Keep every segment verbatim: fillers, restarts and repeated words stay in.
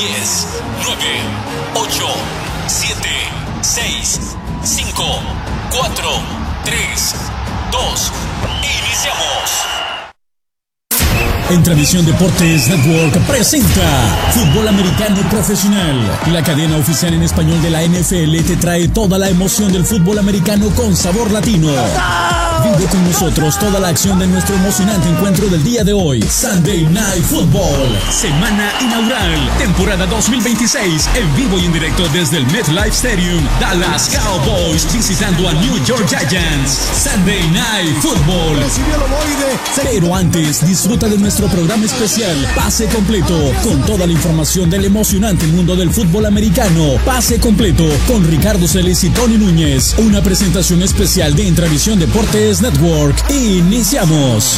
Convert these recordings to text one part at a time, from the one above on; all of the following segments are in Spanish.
diez, nueve, ocho, siete, seis, cinco, cuatro, tres, dos, iniciamos. Entravisión Deportes Network presenta Fútbol Americano Profesional. La cadena oficial en español de la N F L te trae toda la emoción del fútbol americano con sabor latino. Vive con nosotros toda la acción de nuestro emocionante encuentro del día de hoy. Sunday Night Football. Semana inaugural. Temporada dos mil veintiséis. En vivo y en directo desde el MetLife Stadium. Dallas Cowboys visitando a New York Giants. Sunday Night Football. Pero antes, disfruta de nuestro programa especial Pase Completo, con toda la información del emocionante mundo del fútbol americano. Pase Completo con Ricardo Celis y Tony Núñez. Una presentación especial de Entravisión Deportes Network. Iniciamos.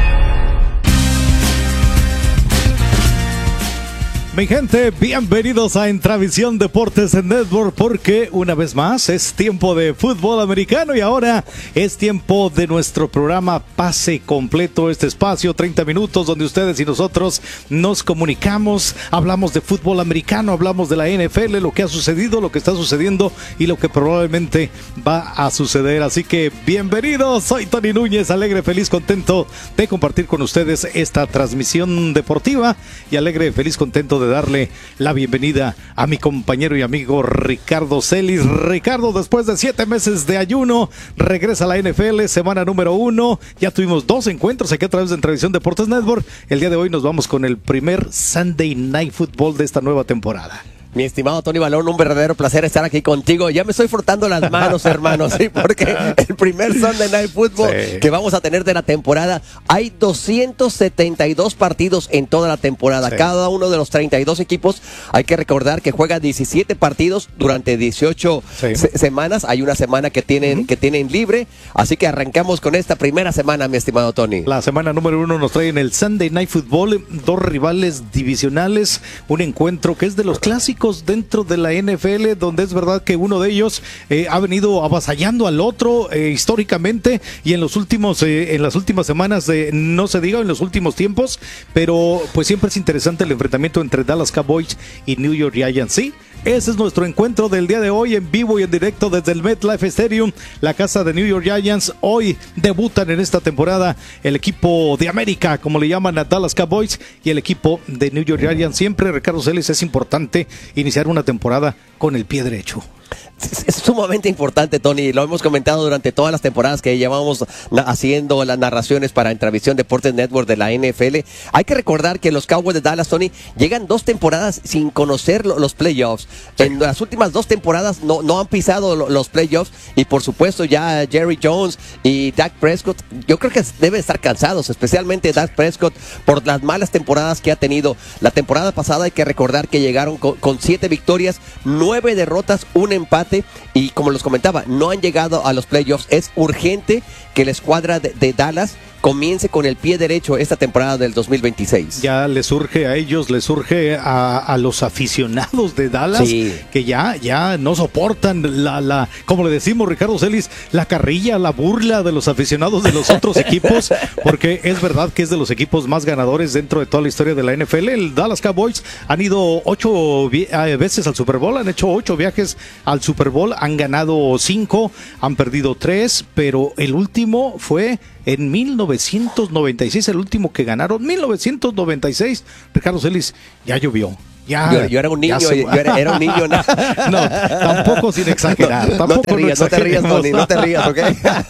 Mi gente, bienvenidos a Entravisión Deportes Network, porque una vez más es tiempo de fútbol americano y ahora es tiempo de nuestro programa Pase Completo, este espacio, treinta minutos donde ustedes y nosotros nos comunicamos, hablamos de fútbol americano, hablamos de la N F L, lo que ha sucedido, lo que está sucediendo y lo que probablemente va a suceder. Así que bienvenidos, soy Tony Núñez, alegre, feliz, contento de compartir con ustedes esta transmisión deportiva y alegre, feliz, contento de darle la bienvenida a mi compañero y amigo Ricardo Celis. Ricardo, después de siete meses de ayuno, regresa a la N F L, semana número uno. Ya tuvimos dos encuentros aquí a través de Entravisión Deportes Network. El día de hoy nos vamos con el primer Sunday Night Football de esta nueva temporada. Mi estimado Tony Balón, un verdadero placer estar aquí contigo. Ya me estoy frotando las manos, hermanos, ¿sí? Porque el primer Sunday Night Football sí. que vamos a tener de la temporada, hay doscientos setenta y dos partidos en toda la temporada. Sí. Cada uno de los treinta y dos equipos, hay que recordar que juega diecisiete partidos durante dieciocho sí. se- semanas. Hay una semana que tienen, uh-huh. que tienen libre, así que arrancamos con esta primera semana, mi estimado Tony. La semana número uno nos trae en el Sunday Night Football dos rivales divisionales, un encuentro que es de los clásicos dentro de la N F L, donde es verdad que uno de ellos eh, ha venido avasallando al otro eh, históricamente, y en los últimos eh, en las últimas semanas eh, no se diga en los últimos tiempos, pero pues siempre es interesante el enfrentamiento entre Dallas Cowboys y New York Giants. Sí, ese es nuestro encuentro del día de hoy, en vivo y en directo desde el MetLife Stadium, la casa de New York Giants. Hoy debutan en esta temporada el equipo de América, como le llaman a Dallas Cowboys, y el equipo de New York Giants. Siempre, Ricardo Celis, es importante iniciar una temporada con el pie derecho. Es sumamente importante, Tony, lo hemos comentado durante todas las temporadas que llevamos na- haciendo las narraciones para Entravisión Deportes Network de la N F L. Hay que recordar que los Cowboys de Dallas, Tony, llegan dos temporadas sin conocer lo- los playoffs. Sí. En las últimas dos temporadas no, no han pisado lo- los playoffs, y por supuesto ya Jerry Jones y Dak Prescott, yo creo que deben estar cansados, especialmente Dak Prescott, por las malas temporadas que ha tenido. La temporada pasada hay que recordar que llegaron con, con siete victorias, nueve derrotas, un empate, y como les comentaba, no han llegado a los playoffs. Es urgente que la escuadra de, de Dallas comience con el pie derecho esta temporada del dos mil veintiséis. Ya les surge a ellos, les surge a, a los aficionados de Dallas, sí. que ya, ya no soportan la, la, como le decimos, Ricardo Celis, la carrilla, la burla de los aficionados de los otros equipos, porque es verdad que es de los equipos más ganadores dentro de toda la historia de la N F L. El Dallas Cowboys han ido ocho vi- veces al Super Bowl, han hecho ocho viajes al Super Bowl, han ganado cinco, han perdido tres, pero el último fue en mil novecientos noventa y seis, el último que ganaron, mil novecientos noventa y seis. Ricardo Celis, ya llovió. Ya, yo, yo era un niño, se... yo era, era un niño. No, no, tampoco sin exagerar. No, tampoco no te rías, no, no te rías, Tony, no te rías, ¿ok?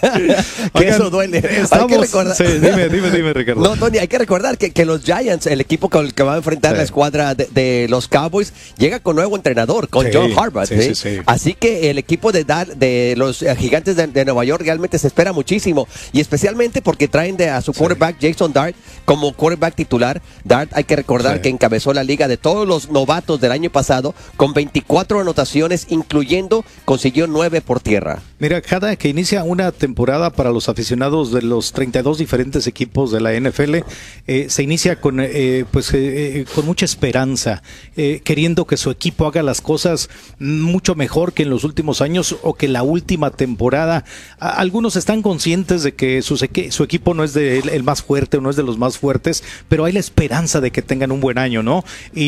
que Oigan, eso duele. Estamos, hay que recordar... Sí, dime, dime, dime, Ricardo. No, Tony, hay que recordar que, que los Giants, el equipo con el que va a enfrentar sí. la escuadra de, de los Cowboys, llega con nuevo entrenador, con sí, John Harbaugh. Sí, ¿sí? Sí, sí. Así que el equipo de, de los Gigantes de, de Nueva York realmente se espera muchísimo, y especialmente porque traen de a su quarterback sí. Jason Dart como quarterback titular. Dart, hay que recordar sí. que encabezó la liga de todos los novatos del año pasado con veinticuatro anotaciones, incluyendo consiguió nueve por tierra. Mira, cada que inicia una temporada para los aficionados de los treinta y dos diferentes equipos de la N F L, eh, se inicia con eh, pues eh, con mucha esperanza, eh, queriendo que su equipo haga las cosas mucho mejor que en los últimos años o que la última temporada. A, algunos están conscientes de que su, su equipo no es de, el, el más fuerte o no es de los más fuertes, pero hay la esperanza de que tengan un buen año, ¿no? Y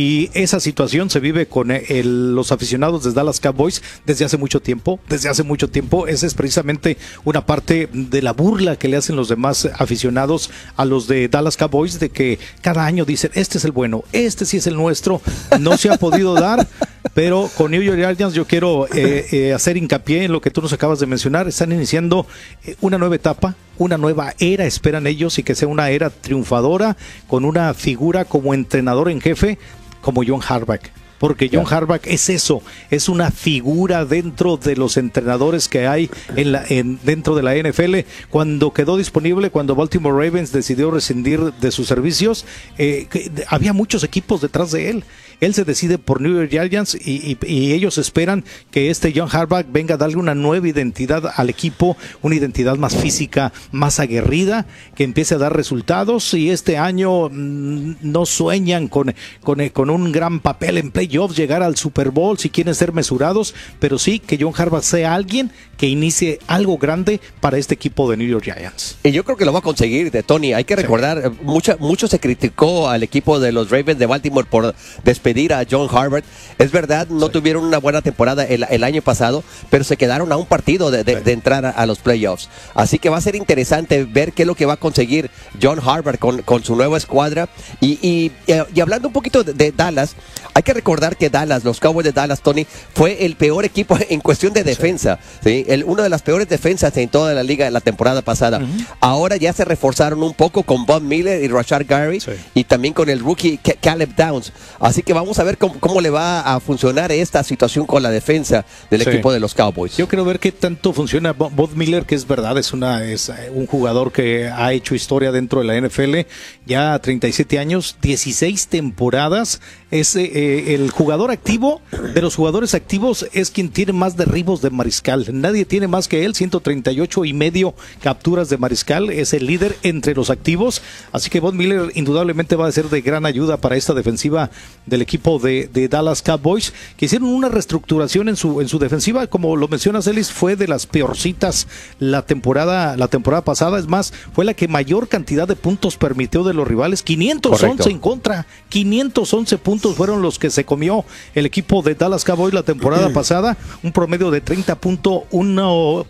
esa situación se vive con el, los aficionados de Dallas Cowboys desde hace mucho tiempo, desde hace mucho tiempo. Esa es precisamente una parte de la burla que le hacen los demás aficionados a los de Dallas Cowboys, de que cada año dicen, este es el bueno, este sí es el nuestro. No se ha podido dar, pero con New York Giants yo quiero eh, eh, hacer hincapié en lo que tú nos acabas de mencionar. Están iniciando eh, una nueva etapa, una nueva era, esperan ellos, y que sea una era triunfadora con una figura como entrenador en jefe como John Harbaugh. Porque John yeah. Harbaugh es eso, es una figura dentro de los entrenadores que hay en la, en, dentro de la N F L. Cuando quedó disponible, cuando Baltimore Ravens decidió rescindir de sus servicios, eh, que, de, había muchos equipos detrás de él. Él se decide por New York Giants y, y, y ellos esperan que este John Harbaugh venga a darle una nueva identidad al equipo, una identidad más física, más aguerrida, que empiece a dar resultados. Y este año mmm, no sueñan con, con, con un gran papel en playoffs, llegar al Super Bowl si quieren ser mesurados, pero sí que John Harbaugh sea alguien que inicie algo grande para este equipo de New York Giants. Y yo creo que lo va a conseguir, de Tony. Hay que recordar, sí. mucha, mucho se criticó al equipo de los Ravens de Baltimore por despedir a John Harbaugh. Es verdad, no sí. tuvieron una buena temporada el, el año pasado, pero se quedaron a un partido de, de, sí. de entrar a, a los playoffs. Así que va a ser interesante ver qué es lo que va a conseguir John Harbaugh con, con su nueva escuadra. Y, y, y hablando un poquito de, de Dallas, hay que recordar que Dallas, los Cowboys de Dallas, Tony, fue el peor equipo en cuestión de defensa. ¿sí? ¿sí? El, una de las peores defensas en toda la liga la temporada pasada. Uh-huh. Ahora ya se reforzaron un poco con Von Miller y Rashard Gary sí. y también con el rookie Caleb Downs. Así que vamos a ver cómo, cómo le va a funcionar esta situación con la defensa del sí. equipo de los Cowboys. Yo quiero ver qué tanto funciona Von Miller, que es verdad, es, una, es un jugador que ha hecho historia dentro de la N F L, ya treinta y siete años, dieciséis temporadas. Es eh, el jugador activo, de los jugadores activos es quien tiene más derribos de mariscal. Nadie tiene más que él, ciento treinta y ocho y medio capturas de mariscal. Es el líder entre los activos. Así que Von Miller indudablemente va a ser de gran ayuda para esta defensiva del equipo de, de Dallas Cowboys, que hicieron una reestructuración en su en su defensiva. Como lo mencionas, Ellis, fue de las peorcitas la temporada la temporada pasada. Es más, fue la que mayor cantidad de puntos permitió de los rivales. quinientos once Correcto. En contra. quinientos once puntos fueron los que se comió el equipo de Dallas Cowboys la temporada mm. pasada, un promedio de treinta punto uno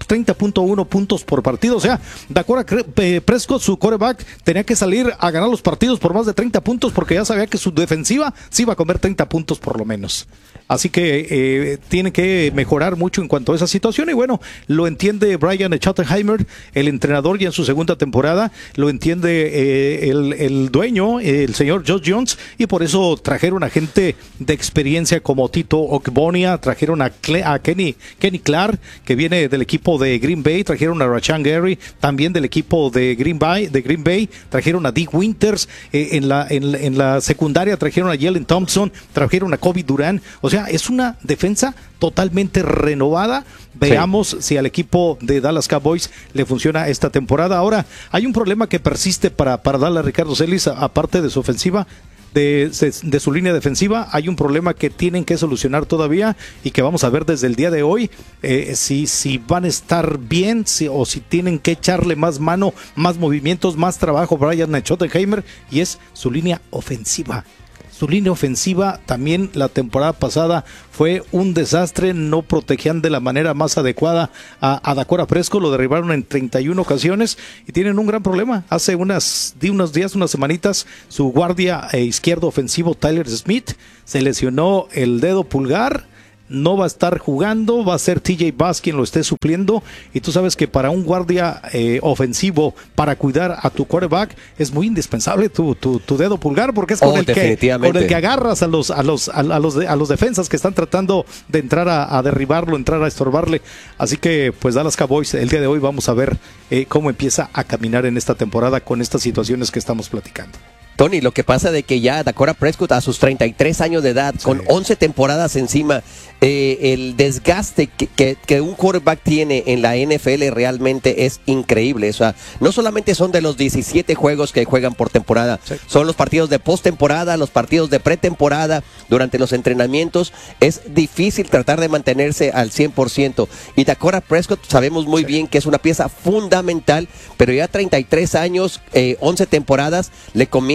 puntos por partido. O sea, Dakota Prescott, su quarterback, tenía que salir a ganar los partidos por más de treinta puntos porque ya sabía que su defensiva sí iba a comer treinta puntos por lo menos. Así que eh, tiene que mejorar mucho en cuanto a esa situación, y bueno, lo entiende Brian Schottenheimer, el entrenador, ya en su segunda temporada, lo entiende eh, el, el dueño, el señor Josh Jones, y por eso trajeron a gente de experiencia como Tito Ogbonnia, trajeron a, Cle- a Kenny, Kenny Clark, que viene del equipo de Green Bay, trajeron a Rashan Gary, también del equipo de Green Bay, de Green Bay, trajeron a Dick Winters, eh, en, la, en, en la secundaria trajeron a Jalen Thompson, trajeron a Kobe Durant. O sea, es una defensa totalmente renovada. Veamos sí. si al equipo de Dallas Cowboys le funciona esta temporada. Ahora, hay un problema que persiste para, para darle a Ricardo Celis, aparte de su ofensiva, de, de, de su línea defensiva. Hay un problema que tienen que solucionar todavía y que vamos a ver desde el día de hoy, eh, si, si van a estar bien si, o si tienen que echarle más mano, más movimientos, más trabajo Brian Schottenheimer, y es su línea ofensiva. Su línea ofensiva también la temporada pasada fue un desastre, no protegían de la manera más adecuada a, a Dakota Prescott, lo derribaron en treinta y una ocasiones y tienen un gran problema. Hace unas, de unos días, unas semanitas, su guardia eh, izquierdo ofensivo Tyler Smith se lesionó el dedo pulgar. No va a estar jugando, va a ser T J Bass quien lo esté supliendo, y tú sabes que para un guardia eh, ofensivo, para cuidar a tu quarterback, es muy indispensable tu, tu, tu dedo pulgar, porque es con, oh, el que, con el que agarras a los, a los, a, a los, de, a los defensas que están tratando de entrar a, a derribarlo, entrar a estorbarle. Así que pues Dallas Cowboys, el día de hoy vamos a ver eh, cómo empieza a caminar en esta temporada con estas situaciones que estamos platicando. Tony, lo que pasa de que ya Dakota Prescott a sus treinta y tres años de edad, sí. con once temporadas encima, eh, el desgaste que, que, que un quarterback tiene en la N F L realmente es increíble. O sea, no solamente son de los diecisiete juegos que juegan por temporada, sí. son los partidos de postemporada, los partidos de pretemporada, durante los entrenamientos. Es difícil tratar de mantenerse al cien por ciento. Y Dakota Prescott sabemos muy sí. bien que es una pieza fundamental, pero ya treinta y tres años, eh, once temporadas, le comienza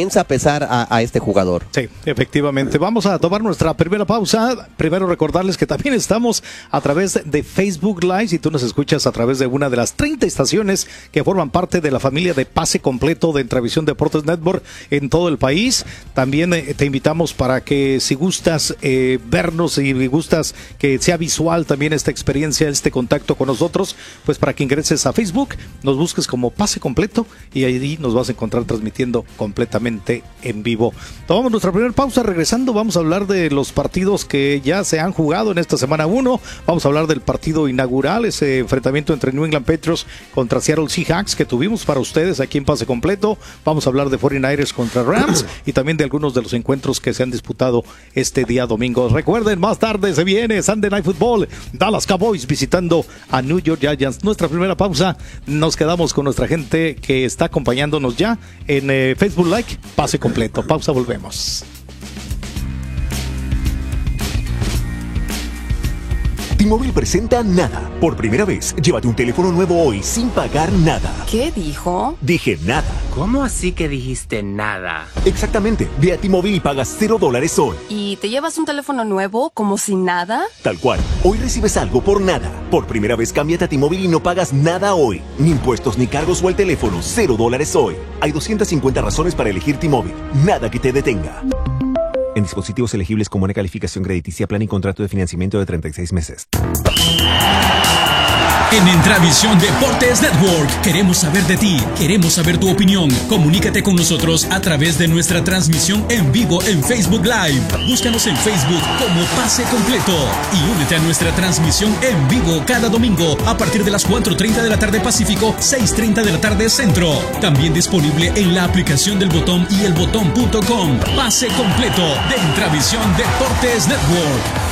comienza a pesar a, a este jugador. Sí, efectivamente. Vamos a tomar nuestra primera pausa. Primero recordarles que también estamos a través de Facebook Live. Si tú nos escuchas a través de una de las treinta estaciones que forman parte de la familia de Pase Completo de Entravisión Deportes Network en todo el país. También eh, te invitamos para que si gustas eh, vernos y gustas que sea visual también esta experiencia, este contacto con nosotros, pues para que ingreses a Facebook, nos busques como Pase Completo y ahí nos vas a encontrar transmitiendo completamente en vivo. Tomamos nuestra primera pausa. Regresando vamos a hablar de los partidos que ya se han jugado en esta semana uno. Vamos a hablar del partido inaugural, ese enfrentamiento entre New England Patriots contra Seattle Seahawks que tuvimos para ustedes aquí en Pase Completo. Vamos a hablar de cuarenta y nueve ers contra Rams y también de algunos de los encuentros que se han disputado este día domingo. Recuerden, más tarde se viene Sunday Night Football, Dallas Cowboys visitando a New York Giants. Nuestra primera pausa, nos quedamos con nuestra gente que está acompañándonos ya en eh, Facebook Live, Pase Completo. Pausa, volvemos. T-Mobile presenta Nada. Por primera vez, llévate un teléfono nuevo hoy sin pagar nada. ¿Qué dijo? Dije nada. ¿Cómo así que dijiste nada? Exactamente. Ve a T-Mobile y pagas cero dólares hoy. ¿Y te llevas un teléfono nuevo como sin nada? Tal cual. Hoy recibes algo por nada. Por primera vez, cámbiate a T-Mobile y no pagas nada hoy. Ni impuestos ni cargos o el teléfono. Cero dólares hoy. Hay doscientas cincuenta razones para elegir T-Mobile. Nada que te detenga. En dispositivos elegibles con buena calificación crediticia, plan y contrato de financiamiento de treinta y seis meses. En Entravisión Deportes Network queremos saber de ti, queremos saber tu opinión. Comunícate con nosotros a través de nuestra transmisión en vivo en Facebook Live. Búscanos en Facebook como Pase Completo y únete a nuestra transmisión en vivo cada domingo a partir de las cuatro treinta de la tarde Pacífico, seis treinta de la tarde Centro. También disponible en la aplicación del Botón y el botón punto com. Pase Completo de Entravisión Deportes Network.